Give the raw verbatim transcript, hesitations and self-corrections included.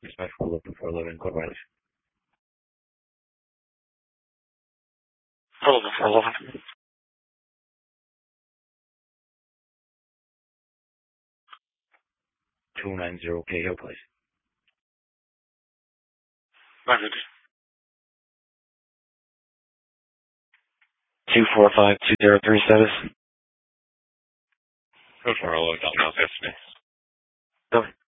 Dispatch for looking for a living code violation. Hold on for a living. two ninety Cahill Place. Message. two four five two zero three status. Go for a load down now, yesterday. Go.